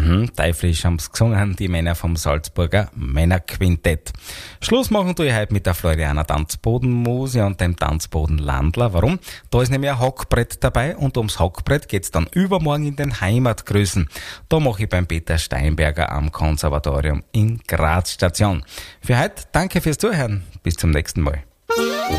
Teuflisch haben's gesungen, die Männer vom Salzburger Männerquintett. Schluss machen tue ich heute mit der Florianer Tanzbodenmuse und dem Tanzboden Landler. Warum? Da ist nämlich ein Hockbrett dabei und ums Hockbrett geht's dann übermorgen in den Heimatgrüßen. Da mache ich beim Peter Steinberger am Konservatorium in Graz Station. Für heute danke fürs Zuhören. Bis zum nächsten Mal.